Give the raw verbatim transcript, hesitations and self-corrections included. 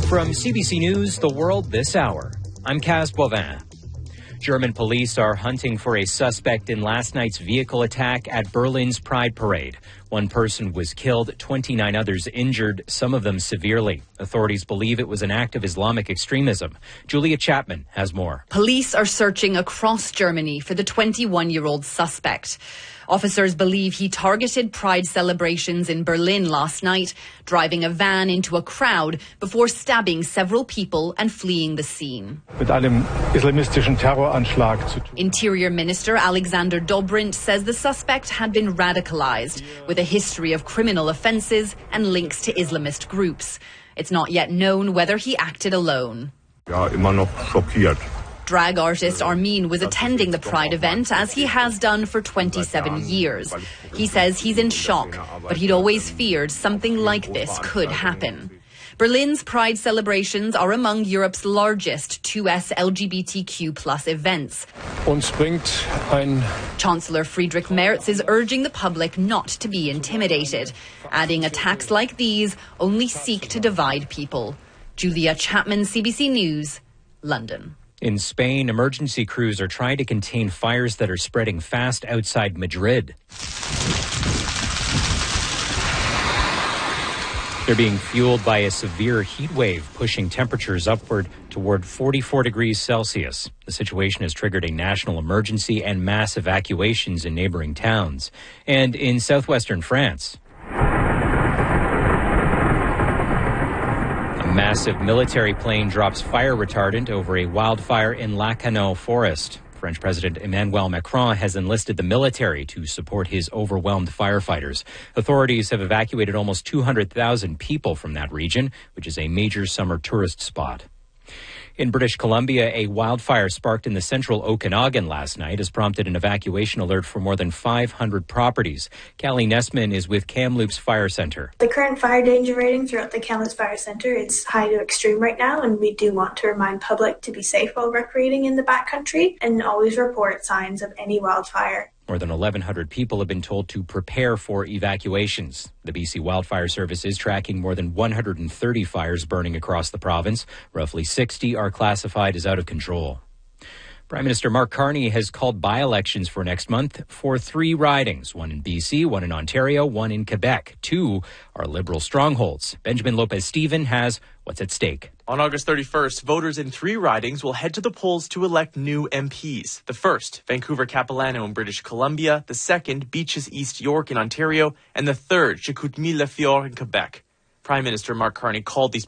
From C B C News, The World This Hour, I'm Kaz Boivin. German police are hunting for a suspect in last night's vehicle attack at Berlin's Pride Parade. One person was killed, twenty-nine others injured, some of them severely. Authorities believe it was an act of Islamic extremism. Julia Chapman has more. Police are searching across Germany for the twenty-one-year-old suspect. Officers believe he targeted Pride celebrations in Berlin last night, driving a van into a crowd before stabbing several people and fleeing the scene. Mit einem islamistischen Terroranschlag zu tun. Interior Minister Alexander Dobrindt says the suspect had been radicalized with a history of criminal offenses and links to Islamist groups. It's not yet known whether he acted alone. Ja, immer noch schockiert. Drag artist Armin was attending the Pride event, as he has done for twenty-seven years. He says he's in shock, but he'd always feared something like this could happen. Berlin's Pride celebrations are among Europe's largest two S L G B T Q plus events. Uns bringt ein Chancellor Friedrich Merz is urging the public not to be intimidated, adding attacks like these only seek to divide people. Julia Chapman, C B C News, London. In Spain, emergency crews are trying to contain fires that are spreading fast outside Madrid. They're being fueled by a severe heat wave, pushing temperatures upward toward forty-four degrees Celsius. The situation has triggered a national emergency and mass evacuations in neighboring towns. And in southwestern France, a massive military plane drops fire retardant over a wildfire in Lacanau forest. French President Emmanuel Macron has enlisted the military to support his overwhelmed firefighters. Authorities have evacuated almost two hundred thousand people from that region, which is a major summer tourist spot. In British Columbia, a wildfire sparked in the central Okanagan last night has prompted an evacuation alert for more than five hundred properties. Callie Nessman is with Kamloops Fire Center. The current fire danger rating throughout the Kamloops Fire Center is high to extreme right now, and we do want to remind public to be safe while recreating in the backcountry and always report signs of any wildfire. More than eleven hundred people have been told to prepare for evacuations. The B C Wildfire Service is tracking more than one hundred thirty fires burning across the province. Roughly sixty are classified as out of control. Prime Minister Mark Carney has called by-elections for next month for three ridings, one in B C, one in Ontario, one in Quebec. Two are Liberal strongholds. Benjamin Lopez-Steven has what's at stake. On August thirty-first, voters in three ridings will head to the polls to elect new M Ps. The first, Vancouver-Capilano in British Columbia. The second, Beaches East York in Ontario. And the third, Chicoutimi-Le Fjord in Quebec. Prime Minister Mark Carney called these